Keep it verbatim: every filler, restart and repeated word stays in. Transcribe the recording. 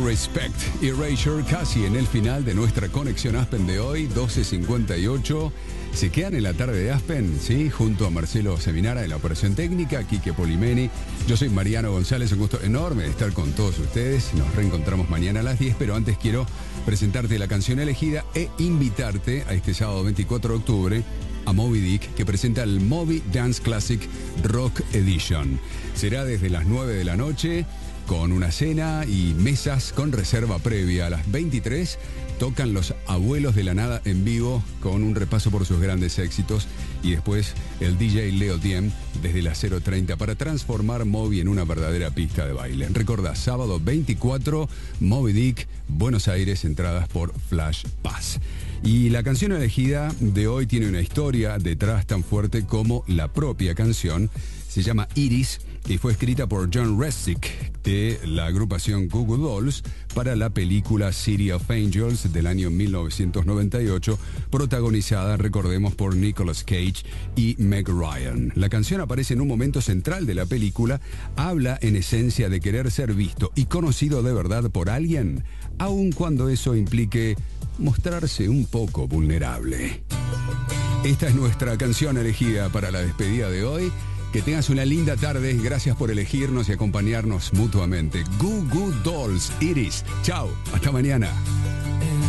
Respect Erasure, casi en el final de nuestra conexión Aspen de hoy, doce cincuenta y ocho. Se quedan en la tarde de Aspen, ¿sí? Junto a Marcelo Seminara en la operación técnica, Quique Polimeni. Yo soy Mariano González, un gusto enorme de estar con todos ustedes. Nos reencontramos mañana a las diez, pero antes quiero presentarte la canción elegida e invitarte a este sábado veinticuatro de octubre a Moby Dick, que presenta el Moby Dance Classic Rock Edition. Será desde las nueve de la noche, con una cena y mesas con reserva previa. A las veintitrés tocan Los Abuelos de la Nada en vivo con un repaso por sus grandes éxitos, y después el D J Leo Diem desde las cero treinta para transformar Moby en una verdadera pista de baile. Recordá, sábado veinticuatro, Moby Dick, Buenos Aires, entradas por Flash Pass. Y la canción elegida de hoy tiene una historia detrás tan fuerte como la propia canción. Se llama Iris y fue escrita por John Resnick de la agrupación Goo Goo Dolls para la película City of Angels del año mil novecientos noventa y ocho, protagonizada, recordemos, por Nicolas Cage y Meg Ryan. La canción aparece en un momento central de la película, habla en esencia de querer ser visto y conocido de verdad por alguien, aun cuando eso implique mostrarse un poco vulnerable. Esta es nuestra canción elegida para la despedida de hoy. Que tengas una linda tarde. Gracias por elegirnos y acompañarnos mutuamente. Goo Goo Dolls, Iris. Chao. Hasta mañana.